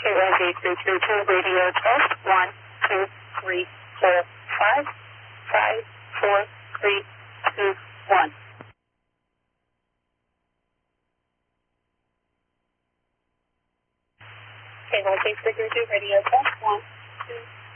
K18322 radio test. 1, 2, 3, 4, 5, 5, 4, 3, 2, 1. K18322 radio test. 1.